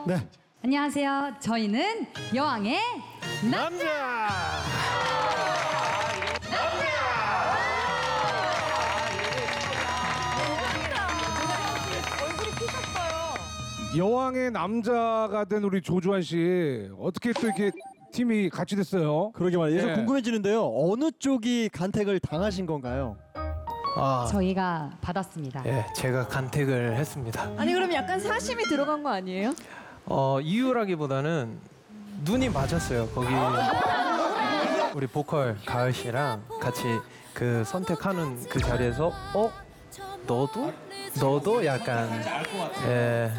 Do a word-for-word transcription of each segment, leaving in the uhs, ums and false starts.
네. 안녕하세요. 저희는 여왕의 남자. 여왕의 남자가 된 우리 조주환 씨 어떻게 또 이렇게 팀이 같이 됐어요? 그러게 말이에요. 좀 네. 궁금해지는데요. 어느 쪽이 간택을 당하신 건가요? 아, 저희가 받았습니다. 예, 제가 간택을 했습니다. 아니 그럼 약간 사심이 들어간 거 아니에요? 어, 이유라기보다는 눈이 맞았어요. 거기 우리 보컬 가을 씨랑 같이 그 선택하는 그 자리에서 어? 너도? 너도 약간 예.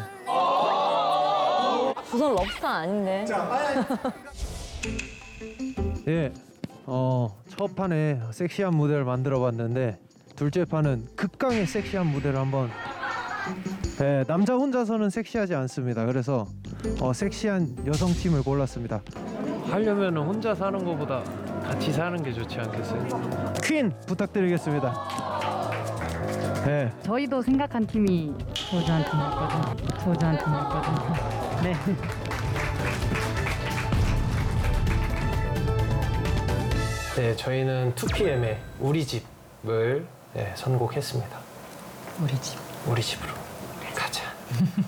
우선 럽스터 아닌데. 예. 어, 첫 판에 섹시한 무대를 만들어 봤는데 둘째 판은 극강의 섹시한 무대를 한번 예, 남자 혼자서는 섹시하지 않습니다. 그래서 어, 섹시한 여성 팀을 골랐습니다. 하려면 혼자 사는 것보다 같이 사는 게 좋지 않겠어요? 퀸 부탁드리겠습니다. 예. 저희도 생각한 팀이 조주한 팀이었거든요. 조주한 팀이었거든요. 네. 네, 저희는 투피엠의 우리 집을 네, 선곡했습니다. 우리 집. 우리 집으로 가자.